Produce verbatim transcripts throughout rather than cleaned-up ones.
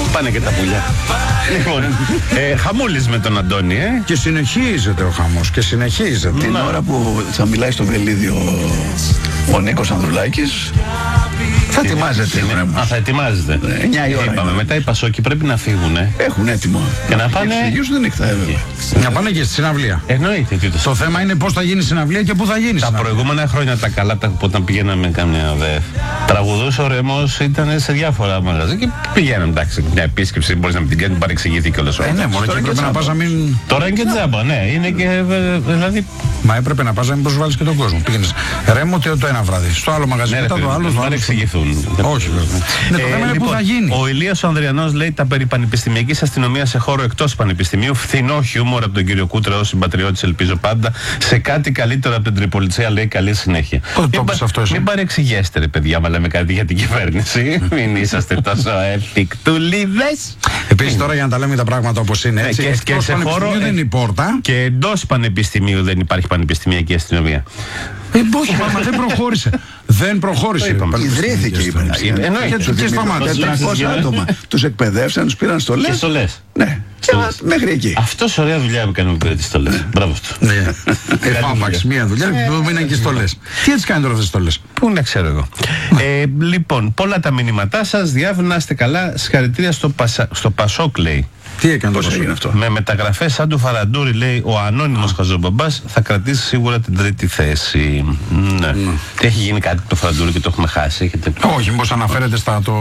Πάνε και τα πουλιά. Λοιπόν, ε, χαμούλης με τον Αντώνη, ε. Και συνεχίζεται ο χαμός και συνεχίζεται. Την ώρα που θα μιλάει στο βελίδι ο, ο Νίκος Ανδρουλάκης, θα ετοιμάζεται. Α, θα ετοιμάζεται. εννιά η ώρα. Είπαμε, μετά οι Πασόκοι πρέπει να φύγουν. Έχουν έτοιμο. Και να πάνε. Δεν νύχτα, βέβαια. Να πάνε και στη συναυλία. Εννοείται. Το θέμα είναι πώς θα γίνει συναυλία και πού θα γίνει. Τα προηγούμενα χρόνια τα καλά, τα, όταν πηγαίναμε κάμια δε. Τραγουδούσε ο Ρέμος, ήταν σε διάφορα μαγαζιά και πηγαίναμε. Εντάξει, μια επίσκεψη μπορεί να μην την κάνει, παρεξηγηθεί κιόλας. Ε, ναι, μόνο και έπρεπε να πας να μην. Τώρα είναι και τζάμπα, ναι, είναι και. Δηλαδή. Μα έπρεπε να πας να μην προσβάλλεις και τον κόσμο. Πήγαινες Ρέμο το ένα βράδυ. Στο άλλο μαγαζί, Ναι, μετά ρε, το άλλο. δεν εξηγηθούν. Όχι, βέβαια. Ναι, το θέμα είναι πού θα γίνει. Ο Ηλίας ο Ανδριανός λέει τα περί πανεπιστημιακής αστυνομίας σε χώρο εκτός πανεπιστημίου. Φθηνό χιούμορ από τον κύριο Κούτρα ως συμπατριώτης, ελπίζω πάντα. Σε κάτι καλύτερο από την τριπολιτσία, λέει, καλή συνέχεια. Πότε το είπες αυτό εσύ? Μην παρεξηγέστε, ρε παιδιά, μα λέμε κάτι για την κυβέρνηση. Μην είσαστε τόσο εφικτουλίδες. Επίσης τώρα για να τα λέμε τα πράγματα όπως είναι. Έτσι, και, και σε χώρο δεν είναι η πόρτα. Και εντός πανεπιστημίου δεν υπάρχει πανεπιστημιακή αστυνομία. Ε, όχι, μα δεν προχώρησε. Δεν προχώρησε. Ιδρύθηκε η πανεπιστημία. Εννοείται. Και σταμάτησε. τετρακόσια άτομα. Τους εκπαιδεύσαν, τους πήραν στολές. Και στολές. Ναι. Μέχρι εκεί. Αυτός ωραία δουλειά που κάνουμε πήρε τις στολές. Μπράβο του. Ναι. Εφάπαξ, μία δουλειά που μείναν και στολές. Τι έτσι κάνει τώρα αυτές τις στολές? Πού να ξέρω εγώ. ε, λοιπόν, πολλά τα μηνύματά σας. Διάβου να είστε καλά. Συγχαρητήρια στο, Πασα... στο Πασόκ, λέει. Τι έκανε Πώς έγινε αυτό? Με μεταγραφές σαν του Φαραντούρη, λέει, ο ανώνυμος χαζομπαμπάς θα κρατήσει σίγουρα την τρίτη θέση. Ναι. Mm. Τι έχει γίνει κάτι το Φαραντούρη και το έχουμε χάσει? Έχετε... Όχι, μήπως αναφέρεται στα το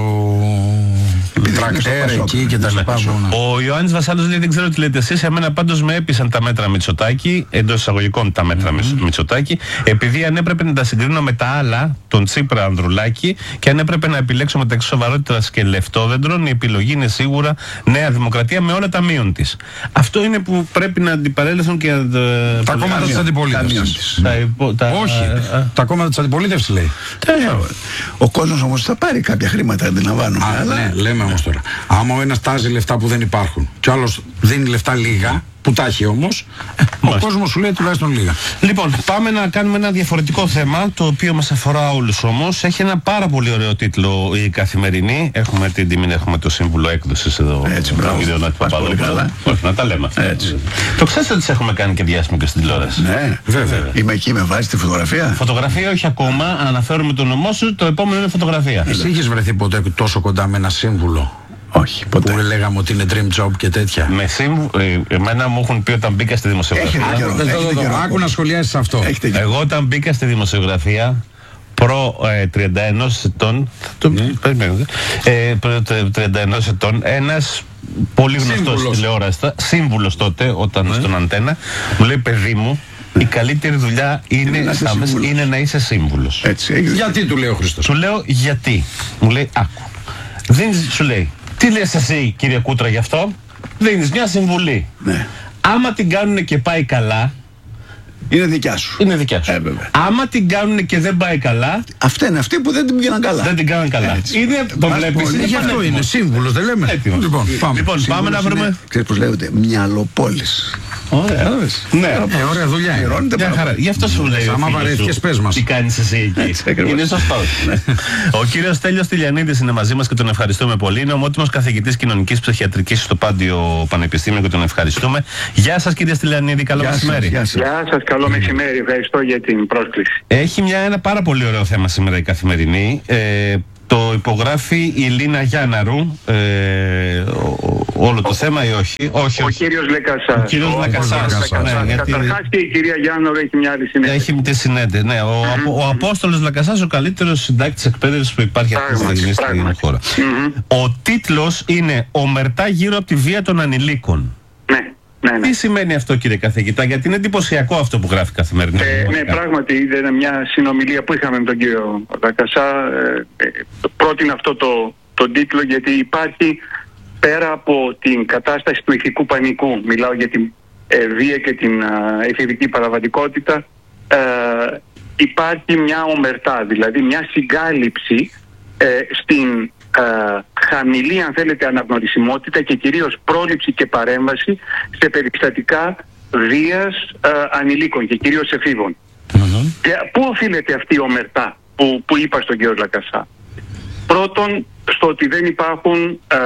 τρακτέρ εκεί και τα λοιπά. Ο Ιωάννης Βασάλος λέει, δεν ξέρω τι λέτε εσείς, εμένα πάντως με έπεισαν τα μέτρα Μητσοτάκη, εντός εισαγωγικών τα μέτρα mm. Μητσοτάκη, επειδή αν έπρεπε να τα συγκρίνω με τα άλλα, τον Τσίπρα Ανδρουλάκη, και αν έπρεπε να επιλέξω μεταξύ σοβαρότητας και λεφτόδεντρων, η επιλογή είναι σίγουρα Νέα Δημοκρατία με όλα τα μείον της. Αυτό είναι που πρέπει να αντιπαρέλθουν και τα, τα κόμματα της αντιπολίτευσης. Όχι, α, τα κόμματα της αντιπολίτευσης, λέει. Ο κόσμος όμως θα πάρει κάποια χρήματα, αντιλαμβάνομαι. Α, αλλά... ναι, λέμε όμως τώρα. Άμα ο ένας τάζει λεφτά που δεν υπάρχουν και ο άλλος δίνει λεφτά λίγα, που τα έχει όμως, ο κόσμος σου λέει τουλάχιστον λίγα. Λοιπόν, πάμε να κάνουμε ένα διαφορετικό θέμα, το οποίο μας αφορά όλους όμως. Έχει ένα πάρα πολύ ωραίο τίτλο η Καθημερινή. Έχουμε την τιμή, έχουμε το σύμβουλο έκδοσης εδώ. Έτσι, μπράβο. Όχι, να τα λέμε αυτά. Έτσι. Το ξέρετε ότι έχουμε κάνει και διάσημο και στην τηλεόραση? Ναι, βέβαια. Είμαι εκεί, με βάζει τη φωτογραφία. Φωτογραφία όχι ακόμα, αναφέρουμε το όνομά σου, το επόμενο είναι φωτογραφία. Εσύ έχεις βρεθεί ποτέ τόσο κοντά με ένα σύμβουλο? Όχι, ποτέ. Που λέγαμε ότι είναι dream job και τέτοια. Με σύμβου... ε, εμένα μου έχουν πει όταν μπήκα στη δημοσιογραφία. Άκου να σχολιάσεις αυτό. Εγώ όταν μπήκα στη δημοσιογραφία προ ε, τριάντα ένα ετών, ε, προ τριάντα ένα ετών, ένας πολύ γνωστός τηλεόραση, σύμβουλος τότε, όταν στον Αντένα, μου λέει, παιδί μου, η καλύτερη δουλειά είναι, είναι, να, είναι να είσαι σύμβουλος. Έτσι, γιατί, του λέει ο Χριστός? Του λέω γιατί. Μου λέει, άκου. Δίνεις, σου λέει, τι λες εσύ, κύριε Κούτρα, γι' αυτό? Δίνεις μια συμβουλή. Ναι. Άμα την κάνουνε και πάει καλά, είναι δικιά σου. Είναι δικιά σου. Ε, άμα την κάνουνε και δεν πάει καλά, αυτά είναι αυτοί που δεν την πήγαν καλά. Δεν την κάναν καλά. Έτσι. Είναι, το βλέπεις, είναι γι' αυτό είναι σύμβουλος, δεν λέμε. Έτοιμος. Λοιπόν, πάμε, λοιπόν, πάμε να βρούμε. Ξέρεις πώς λέγονται? Μυαλοπόλης. Ωραία. Ναι, ε, ωραία δουλειά. Μια χαρά. Γι' αυτό σου λέει. Άμα βαρέθηκες, πες μας. Τι κάνεις εσύ εκεί? Είναι σωστός. Ο κύριος Στέλιος Τηλιανίδης είναι μαζί μας και τον ευχαριστούμε πολύ. Είναι ομότιμος καθηγητής κοινωνικής ψυχιατρικής στο Πάντιο Πανεπιστήμιο και τον ευχαριστούμε. Γεια σας, κύριε Τηλιανίδη, καλό μεσημέρι. Γεια σας, καλό μεσημέρι. Ευχαριστώ για την πρόσκληση. Έχει μια, ένα πάρα πολύ ωραίο θέμα σήμερα η Καθημερινή. Ε, Το υπογράφει η Λίνα Γιάνναρου, ε, όλο το ο, θέμα ή όχι? Όχι, ο όχι. κύριος Λεκασάς. Ο κύριος ο, Λεκασάς. ο, ο, ναι, γιατί... Καταρχάς και η κυρία Γιάνναρου έχει μια άλλη συνέντευξη. Έχει τη συνέντευξη, ναι. Ο, mm-hmm. ο Απόστολος Λεκασάς, ο καλύτερος συντάκτης εκπαίδευσης που υπάρχει αυτή τη στιγμή στην χώρα. Mm-hmm. Ο τίτλος είναι «Ομερτά γύρω από τη βία των ανηλίκων». Ναι. Ναι, ναι. Τι σημαίνει αυτό, κύριε καθηγητά? Γιατί είναι εντυπωσιακό αυτό που γράφει Καθημερινή. Ε, ναι, πράγματι είναι μια συνομιλία που είχαμε με τον κύριο Λεκασά. Ε, ε, πρότεινε αυτό το, το τίτλο γιατί υπάρχει, πέρα από την κατάσταση του ηθικού πανικού, μιλάω για την ε, βία και την ε, εφηβική παραβατικότητα, ε, υπάρχει μια ομερτά, δηλαδή μια συγκάλυψη ε, στην Uh, χαμηλή, αν θέλετε, αναγνωρισιμότητα και κυρίως πρόληψη και παρέμβαση σε περιστατικά βίας uh, ανηλίκων και κυρίως εφήβων. Mm-hmm. Και πού οφείλεται αυτή η ομερτά που, που είπα στον κύριο Λεκασά? Πρώτον, στο ότι δεν υπάρχουν ε,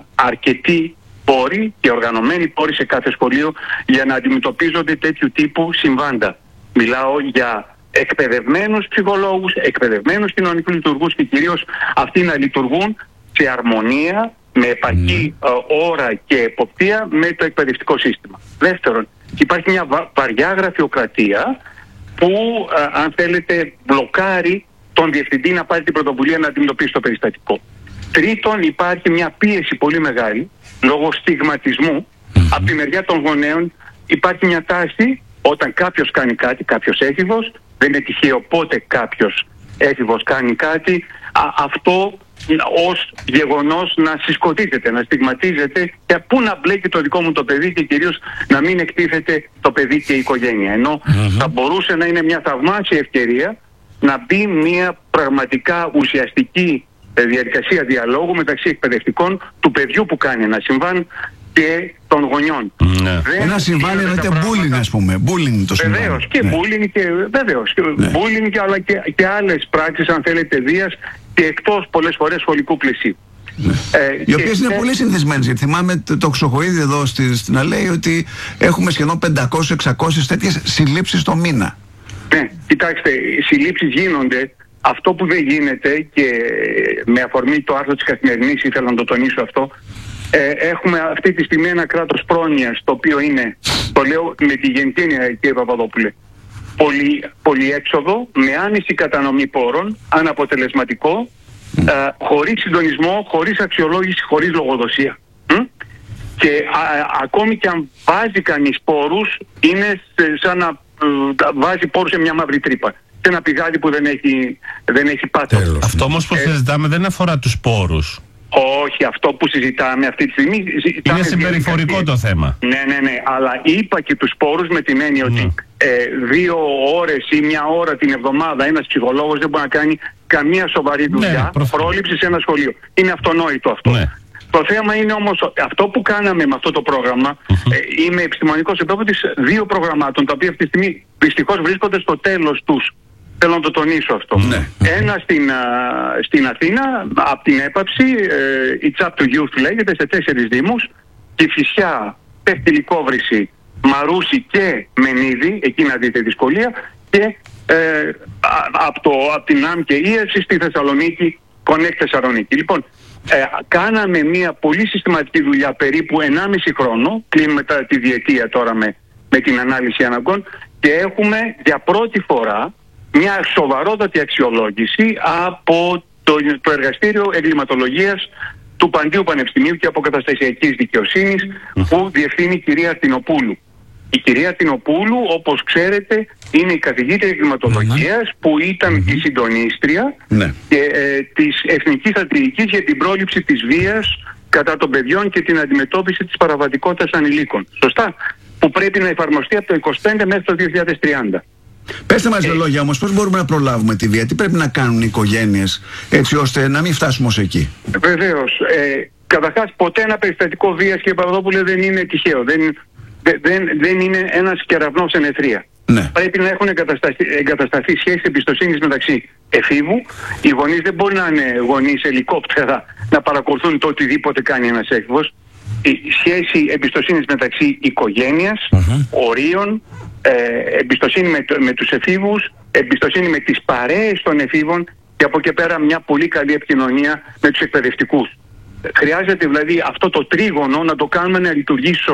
αρκετοί πόροι και οργανωμένοι πόροι σε κάθε σχολείο για να αντιμετωπίζονται τέτοιου τύπου συμβάντα. Μιλάω για εκπαιδευμένους ψυχολόγους, εκπαιδευμένους κοινωνικούς λειτουργούς και κυρίως αυτοί να λειτουργούν σε αρμονία, με επαρκή mm. ε, ώρα και εποπτεία με το εκπαιδευτικό σύστημα. Δεύτερον, υπάρχει μια βα, βαριά γραφειοκρατία που, ε, αν θέλετε, μπλοκάρει τον διευθυντή να πάρει την πρωτοβουλία να αντιμετωπίσει το περιστατικό. Τρίτον, υπάρχει μια πίεση πολύ μεγάλη λόγω στιγματισμού mm-hmm. από τη μεριά των γονέων. Υπάρχει μια τάση όταν κάποιος κάνει κάτι, κάποιος έφηβος, δεν είναι τυχαίο πότε κάποιος έφηβος κάνει κάτι, α, αυτό ως γεγονός να συσκοτίζεται, να στιγματίζεται και πού να μπλέκει το δικό μου το παιδί και κυρίως να μην εκτίθεται το παιδί και η οικογένεια. Ενώ mm-hmm. θα μπορούσε να είναι μια θαυμάσια ευκαιρία να μπει μια πραγματικά ουσιαστική διαδικασία διαλόγου μεταξύ εκπαιδευτικών του παιδιού που κάνει ένα συμβάν και των γονιών. Ναι. Ένα συμβάν εννοείται bullying, ας πούμε. Bullying το συμβάν. Βεβαίως και ναι. bullying και, βεβαίως, ναι. bullying και, αλλά και, και άλλες πράξεις, αν θέλετε, βίας και εκτός πολλές φορές σχολικού πλαισίου. Ναι. Ε, Οι οποίες είναι ε, πολύ συνηθισμένες, γιατί θυμάμαι το Ξοχοίδη εδώ στη, στην να λέει ότι έχουμε σχεδόν πεντακόσιες με εξακόσιες τέτοιες συλλήψεις το μήνα. Ναι, κοιτάξτε, οι συλλήψεις γίνονται. Αυτό που δεν γίνεται, και με αφορμή το άρθρο της Καθημερινής ήθελα να το τονίσω αυτό, ε, έχουμε αυτή τη στιγμή ένα κράτος πρόνοιας, το οποίο είναι, το λέω με τη γενική έννοια, κύριε Παπαδόπουλε, πολύ, πολύ έξοδο, με άνηση κατανομή πόρων, αναποτελεσματικό, ε, χωρίς συντονισμό, χωρίς αξιολόγηση, χωρίς λογοδοσία. Μ? Και α, α, ακόμη και αν βάζει κανείς πόρους, είναι σαν να ε, βάζει πόρους σε μια μαύρη τρύπα. Σε ένα πηγάδι που δεν έχει, δεν έχει πάτο. Αυτό όμως που ε, συζητάμε δεν αφορά τους πόρους. Όχι, αυτό που συζητάμε αυτή τη στιγμή... Είναι συμπεριφορικό το θέμα. Ναι, ναι, ναι, αλλά είπα και τους πόρους με την έννοια ναι. ότι ε, δύο ώρες ή μια ώρα την εβδομάδα ένας ψυχολόγος δεν μπορεί να κάνει καμία σοβαρή δουλειά ναι, πρόληψη σε ένα σχολείο. Είναι αυτονόητο αυτό. Ναι. Το θέμα είναι όμως αυτό που κάναμε με αυτό το πρόγραμμα. Mm-hmm. ε, είμαι επιστημονικός επίπεδος δύο προγραμμάτων, τα οποία αυτή τη στιγμή δυστυχώς βρίσκονται στο τέλος τους. Θέλω να το τονίσω αυτό. Ναι. Ένα στην, α, στην Αθήνα, από την έπαψη, ε, It's Up to Youth λέγεται, σε τέσσερις δήμους, Κηφισιά, Πευτιλικόβρηση, Μαρούσι και Μενίδη, εκεί να δείτε δυσκολία, και ε, από απ την ΑΜ και Ίευση στη Θεσσαλονίκη, Connect Θεσσαλονίκη. Λοιπόν, ε, κάναμε μια πολύ συστηματική δουλειά περίπου ενάμιση χρόνο, κλείνουμε μετά τη διετία τώρα με, με την ανάλυση αναγκών, και έχουμε για πρώτη φορά μια σοβαρότατη αξιολόγηση από το, το Εργαστήριο Εγκληματολογίας του Παντίου Πανεπιστημίου και Αποκαταστασιακής Δικαιοσύνης που διευθύνει η κυρία Αρτινοπούλου. Η κυρία Αρτινοπούλου, όπως ξέρετε, είναι η καθηγήτρια εγκληματολογίας που ήταν η συντονίστρια ναι. και, ε, της Εθνικής Στρατηγικής για την πρόληψη της βίας κατά των παιδιών και την αντιμετώπιση της παραβατικότητας ανηλίκων. Σωστά? Που πρέπει να εφαρμοστεί από το είκοσι πέντε μέχρι το δύο χιλιάδες τριάντα. Πέστε μας δύο λόγια όμως, πώς μπορούμε να προλάβουμε τη βία, τι πρέπει να κάνουν οι οικογένειες έτσι ώστε να μην φτάσουμε ως εκεί. Βεβαίως. Ε, καταρχάς, ποτέ ένα περιστατικό βίας, κύριε Παπαδόπουλε, δεν είναι τυχαίο. Δεν, δεν, δεν είναι ένας κεραυνός εν αιθρία. Ναι. Πρέπει να έχουν εγκατασταθεί, εγκατασταθεί σχέσεις εμπιστοσύνης μεταξύ εφήβου. Οι γονείς δεν μπορεί να είναι γονείς ελικόπτερα να παρακολουθούν το οτιδήποτε κάνει ένας έφηβος. Η σχέση εμπιστοσύνης μεταξύ οικογένειας, mm-hmm. ορίων, ε, εμπιστοσύνη με, με τους εφήβους, εμπιστοσύνη με τις παρέες των εφήβων και από εκεί πέρα μια πολύ καλή επικοινωνία με τους εκπαιδευτικούς. Χρειάζεται δηλαδή αυτό το τρίγωνο να το κάνουμε να λειτουργήσει